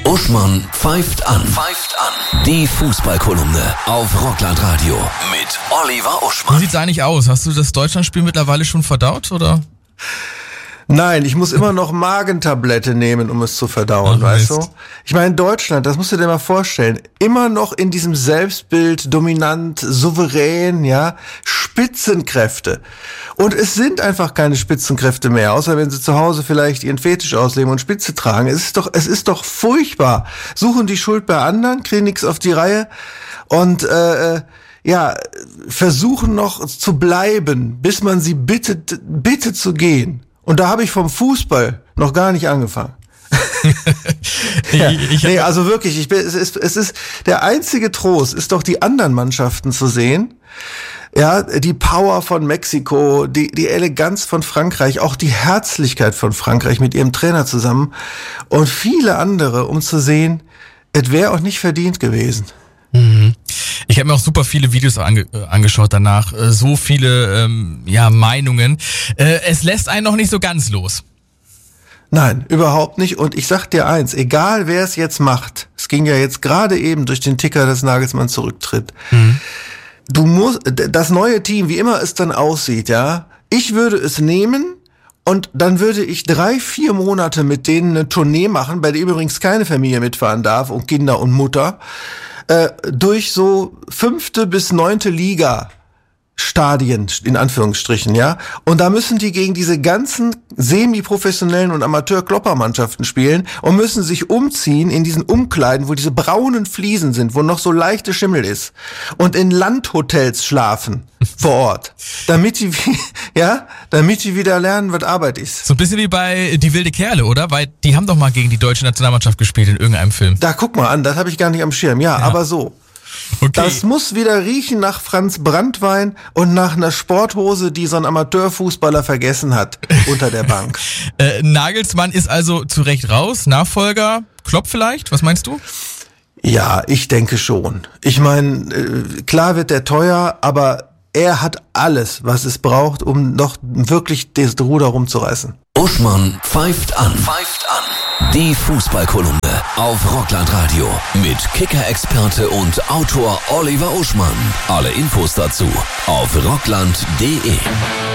Uschmann pfeift an. Die Fußballkolumne auf Rockland Radio mit Oliver Uschmann. Wie sieht's eigentlich aus? Hast du das Deutschlandspiel mittlerweile schon verdaut, oder? Nein, ich muss immer noch Magentablette nehmen, um es zu verdauen, weißt du? Ich meine, Deutschland, das musst du dir mal vorstellen, immer noch in diesem Selbstbild dominant, souverän, ja, Spitzenkräfte. Und es sind einfach keine Spitzenkräfte mehr, außer wenn sie zu Hause vielleicht ihren Fetisch ausleben und Spitze tragen. Es ist doch furchtbar. Suchen die Schuld bei anderen, kriegen nichts auf die Reihe und versuchen noch zu bleiben, bis man sie bittet zu gehen. Und da habe ich vom Fußball noch gar nicht angefangen. Also wirklich, es ist der einzige Trost, ist doch die anderen Mannschaften zu sehen. Ja, die Power von Mexiko, die Eleganz von Frankreich, auch die Herzlichkeit von Frankreich mit ihrem Trainer zusammen und viele andere, um zu sehen, es wäre auch nicht verdient gewesen. Ich habe mir auch super viele Videos angeschaut danach, so viele Meinungen. Es lässt einen noch nicht so ganz los. Nein, überhaupt nicht. Und ich sag dir eins, egal wer es jetzt macht, es ging ja jetzt gerade eben durch den Ticker, dass Nagelsmann zurücktritt. Du musst, das neue Team, wie immer es dann aussieht, ja, ich würde es nehmen und dann würde ich 3-4 Monate mit denen eine Tournee machen, bei der übrigens keine Familie mitfahren darf und Kinder und Mutter, durch so 5. bis 9. Liga Stadien, in Anführungsstrichen, ja. Und da müssen die gegen diese ganzen semi-professionellen und Amateur-Kloppermannschaften spielen und müssen sich umziehen in diesen Umkleiden, wo diese braunen Fliesen sind, wo noch so leichte Schimmel ist. Und in Landhotels schlafen vor Ort. Damit die wieder lernen, was Arbeit ist. So ein bisschen wie bei Die wilde Kerle, oder? Weil die haben doch mal gegen die deutsche Nationalmannschaft gespielt in irgendeinem Film. Da guck mal an, das habe ich gar nicht am Schirm. Ja, aber so. Okay. Das muss wieder riechen nach Franz Branntwein und nach einer Sporthose, die so ein Amateurfußballer vergessen hat unter der Bank. Nagelsmann ist also zu Recht raus. Nachfolger Klopp vielleicht? Was meinst du? Ja, ich denke schon. Ich meine, klar wird der teuer, aber er hat alles, was es braucht, um noch wirklich das Ruder rumzureißen. Uschmann pfeift an. Die Fußballkolumne auf Rockland Radio mit Kicker-Experte und Autor Oliver Uschmann. Alle Infos dazu auf rockland.de.